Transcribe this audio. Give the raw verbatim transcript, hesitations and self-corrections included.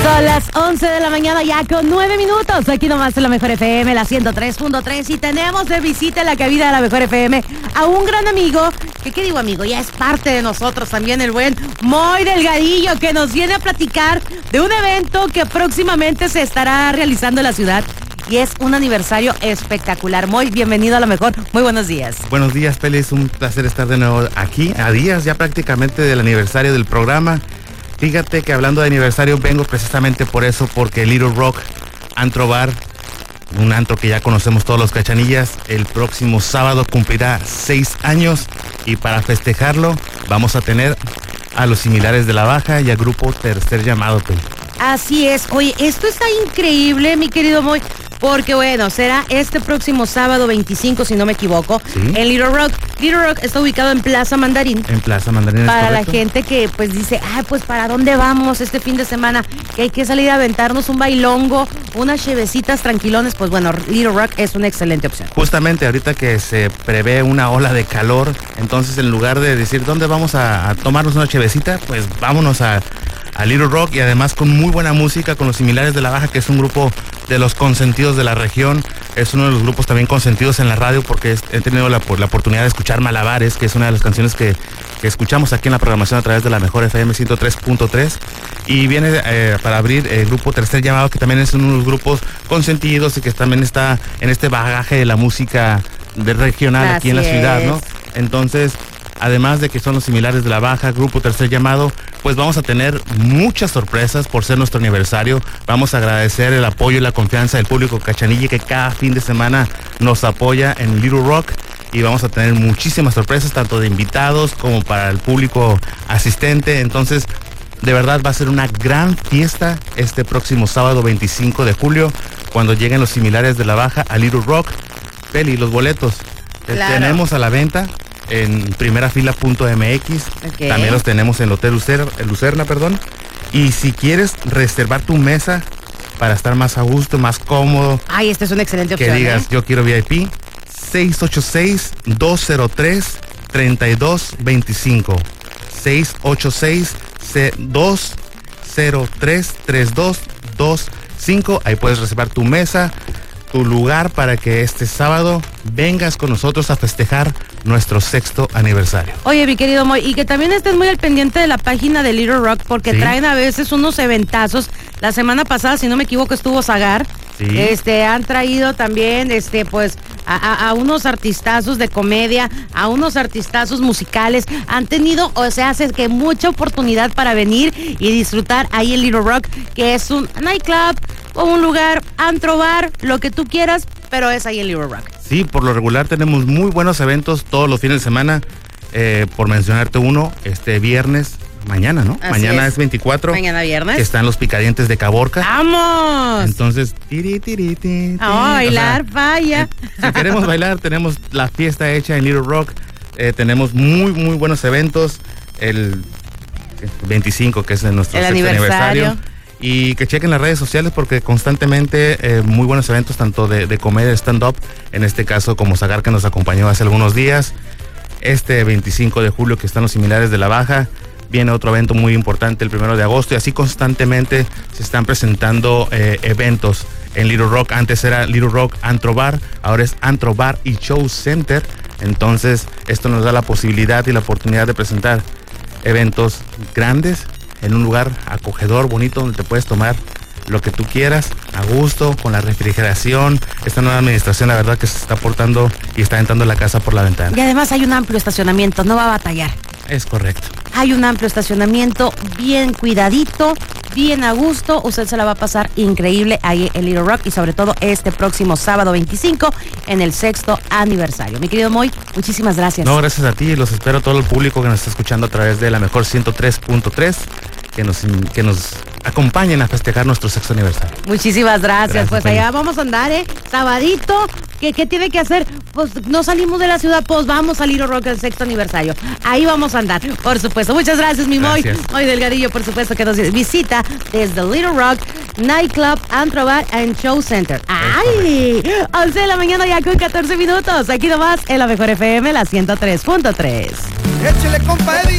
Son las once de la mañana ya con nueve minutos. Aquí nomás en la Mejor F M, la ciento tres punto tres. Y tenemos de visita en la cabina de la Mejor F M a un gran amigo, que qué digo amigo, ya es parte de nosotros también, el buen Moy Delgadillo, que nos viene a platicar de un evento que próximamente se estará realizando en la ciudad. Y es un aniversario espectacular. Moy, bienvenido a La Mejor. Muy buenos días. Buenos días, Peli. Es un placer estar de nuevo aquí, a días ya prácticamente del aniversario del programa. Fíjate que hablando de aniversario vengo precisamente por eso, porque Little Rock Antro Bar, un antro que ya conocemos todos los cachanillas, el próximo sábado cumplirá seis años y para festejarlo vamos a tener a los Similares de la Baja y al grupo Tercer Llamado, Peli. Así es. Oye, esto está increíble, mi querido Moy, porque bueno, será este próximo sábado veinticinco, si no me equivoco, ¿sí?, en Little Rock. Little Rock está ubicado en Plaza Mandarín. En Plaza Mandarín. Para la gente que pues dice, ay, pues ¿para dónde vamos este fin de semana? Que hay que salir a aventarnos un bailongo, unas chevecitas tranquilones. Pues bueno, Little Rock es una excelente opción. Justamente ahorita que se prevé una ola de calor, entonces en lugar de decir, ¿dónde vamos a, a tomarnos una chevecita? Pues vámonos a... a Little Rock, y además con muy buena música, con los Similares de la Baja, que es un grupo de los consentidos de la región. Es uno de los grupos también consentidos en la radio, porque he tenido la, la oportunidad de escuchar Malabares, que es una de las canciones que, que escuchamos aquí en la programación a través de la Mejor F M ciento tres punto tres. Y viene eh, para abrir el grupo Tercer Llamado, que también es uno de los grupos consentidos y que también está en este bagaje de la música de regional. Así aquí en la ciudad, ¿no? Entonces, además de que son los Similares de la Baja, grupo Tercer Llamado, pues vamos a tener muchas sorpresas por ser nuestro aniversario. Vamos a agradecer el apoyo y la confianza del público cachanilla que cada fin de semana nos apoya en Little Rock, y vamos a tener muchísimas sorpresas, tanto de invitados como para el público asistente. Entonces, de verdad va a ser una gran fiesta este próximo sábado veinticinco de julio, cuando lleguen los Similares de la Baja a Little Rock. Peli, los boletos claro. tenemos a la venta en primerafila punto m x, okay. También los tenemos en el Hotel Lucerna, Lucerna, perdón. Y si quieres reservar tu mesa para estar más a gusto, más cómodo. Ay, esta es una excelente opción. Que digas, ¿eh? yo quiero V I P, seis ocho seis, dos cero tres, tres dos dos cinco. seis ocho seis, dos cero tres, tres dos dos cinco. Ahí puedes reservar tu mesa, tu lugar, para que este sábado vengas con nosotros a festejar nuestro sexto aniversario. Oye, mi querido Moy, y que también estés muy al pendiente de la página de Little Rock, porque ¿sí?, traen a veces unos eventazos. La semana pasada, si no me equivoco, estuvo Zagar. Sí. Este, han traído también, este, pues, a, a, a unos artistazos de comedia, a unos artistazos musicales. Han tenido, o sea, hace que mucha oportunidad para venir y disfrutar ahí en Little Rock, que es un nightclub o un lugar, antro bar, lo que tú quieras, pero es ahí en Little Rock. Sí, por lo regular tenemos muy buenos eventos todos los fines de semana. Eh, por mencionarte uno, este viernes, mañana, ¿no? Así mañana es. es veinticuatro. Mañana viernes. Que están los Picadientes de Caborca. ¡Vamos! Entonces, tiri, tiri, tiri, tiri. ¡Oh, bailar, o sea, vaya! Eh, si queremos bailar, tenemos la fiesta hecha en Little Rock. Eh, tenemos muy, muy buenos eventos. El veinticinco, que es de nuestro el sexto aniversario. aniversario. Y que chequen las redes sociales, porque constantemente eh, muy buenos eventos, tanto de, de comedia, stand-up, en este caso como Zagar, que nos acompañó hace algunos días. Este veinticinco de julio, que están los Similares de la Baja, viene otro evento muy importante el primero de agosto, y así constantemente se están presentando eh, eventos en Little Rock. Antes era Little Rock Antro Bar, ahora es Antro Bar y Show Center. Entonces esto nos da la posibilidad y la oportunidad de presentar eventos grandes en un lugar acogedor, bonito, donde te puedes tomar lo que tú quieras, a gusto, con la refrigeración. Esta nueva administración, la verdad, que se está portando y está entrando la casa por la ventana. Y además hay un amplio estacionamiento, no va a batallar. Es correcto. Hay un amplio estacionamiento, bien cuidadito, bien a gusto. Usted se la va a pasar increíble ahí en Little Rock, y sobre todo este próximo sábado veinticinco en el sexto aniversario. Mi querido Moy, muchísimas gracias. No, gracias a ti. Los espero a todo el público que nos está escuchando a través de la Mejor ciento tres punto tres. Que nos, que nos acompañen a festejar nuestro sexto aniversario. Muchísimas gracias. gracias pues allá vamos a andar, ¿eh? Sabadito. ¿Qué, ¿Qué tiene que hacer? Pues no salimos de la ciudad, pues vamos a Little Rock el sexto aniversario. Ahí vamos a andar, por supuesto. Muchas gracias, mi Moy. Moy Delgadillo, por supuesto, que nos visita desde Little Rock Nightclub, Antro Bar and Show Center. ¡Ay! once de la mañana ya con catorce minutos. Aquí nomás en la Mejor F M, la ciento tres punto tres. Échale, compa Eddie.